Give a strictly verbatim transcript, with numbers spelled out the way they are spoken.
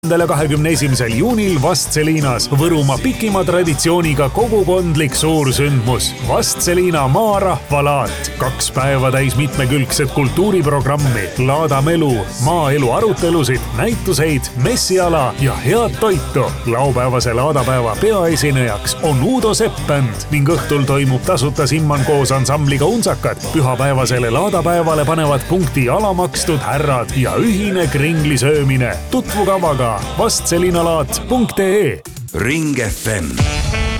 kahekümne esimesel juunil Vastseliinas Võrumaa pikima traditsiooniga kogukondlik suursündmus Vastseliina maarahvalaat. Kaks päeva täis mitmekülgset kultuuriprogrammi, laadamelu, maaelu arutelusid, näituseid, messiala ja head toitu. Laupäevase laadapäeva peaesinejaks on Uudo Seppend ning õhtul toimub tasuta Simman koos ansambliga Unsakad. Pühapäevasele laadapäevale panevad punkti alamakstud härrad ja ühine kringli söömine. Tutvu kavaga vastseliinalaat punkt ee. Ring F M